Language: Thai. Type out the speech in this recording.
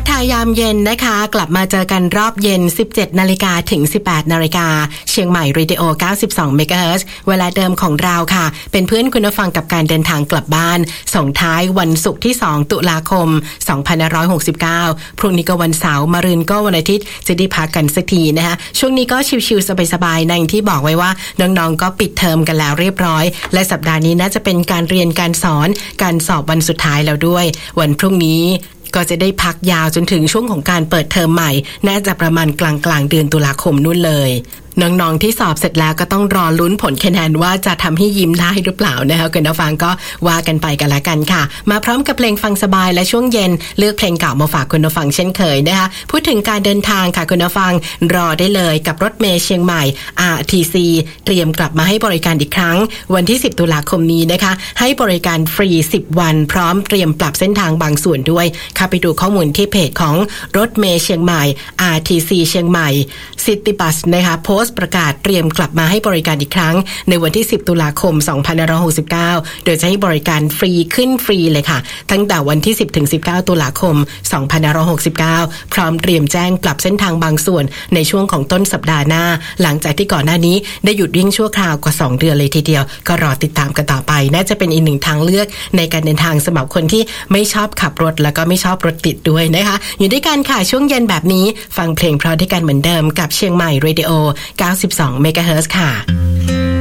ทายามเย็นนะคะกลับมาเจอกันรอบเย็น 17 นาฬิกาถึง 18 นาฬิกาเชียงใหม่เรดิโอ 92 เมกะเฮิรตซ์เวลาเดิมของเราค่ะเป็นเพื่อนคุณผู้ฟังกับการเดินทางกลับบ้านส่งท้ายวันศุกร์ที่ 2 ตุลาคม 2569 พรุ่งนี้ก็วันเสาร์มะรืนก็วันอาทิตย์จะได้พักกันสักทีนะคะช่วงนี้ก็ชิวๆสบายๆในที่บอกไว้ว่าน้องๆก็ปิดเทอมกันแล้วเรียบร้อยและสัปดาห์นี้น่าจะเป็นการเรียนการสอนการสอบวันสุดท้ายแล้วด้วยวันพรุ่งนี้ก็จะได้พักยาวจนถึงช่วงของการเปิดเทอมใหม่น่าจะประมาณกลางเดือนตุลาคมนู่นเลยน้องๆที่สอบเสร็จแล้วก็ต้องรอลุ้นผลคะแนนว่าจะทำให้ยิ้มได้หรือเปล่านะคะคุณผู้ฟังก็ว่ากันไปกันละกันค่ะมาพร้อมกับเพลงฟังสบายและช่วงเย็นเลือกเพลงเก่ามาฝากคุณผู้ฟังเช่นเคยนะคะพูดถึงการเดินทางค่ะคุณผู้ฟังรอได้เลยกับรถเมล์เชียงใหม่ RTC เตรียมกลับมาให้บริการอีกครั้งวันที่10ตุลาคมนี้นะคะให้บริการฟรี10วันพร้อมเตรียมปรับเส้นทางบางส่วนด้วยค่ะไปดูข้อมูลที่เพจของรถเมล์เชียงใหม่ RTC เชียงใหม่ City Bus นะคะโพสต์ประกาศเตรียมกลับมาให้บริการอีกครั้งในวันที่10ตุลาคม2569โดยจะให้บริการฟรีขึ้นฟรีเลยค่ะตั้งแต่วันที่10ถึง19ตุลาคม2569พร้อมเตรียมแจ้งปรับเส้นทางบางส่วนในช่วงของต้นสัปดาห์หน้าหลังจากที่ก่อนหน้านี้ได้หยุดวิ่งชั่วคราวกว่า2เดือนเลยทีเดียวก็รอติดตามกันต่อไปน่าจะเป็นอีกหนึ่งทางเลือกในการเดินทางสำหรับคนที่ไม่ชอบขับรถแล้วก็ไม่ชอบรถติดด้วยนะคะอยู่ด้วยกันค่ะช่วงเย็นแบบนี้ฟังเพลงเพราะด้วยกันเหมือนเดิมกับเชียงใหม่เรดิโอ 92 เมกะเฮิรตซ์ค่ะ